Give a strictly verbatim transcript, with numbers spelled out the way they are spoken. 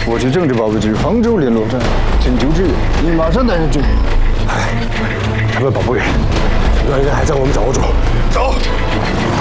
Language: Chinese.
我去政治保卫局杭州联络站请求支援，你马上带上去。 哎，他们保不远，主要应该还在我们掌握中。走。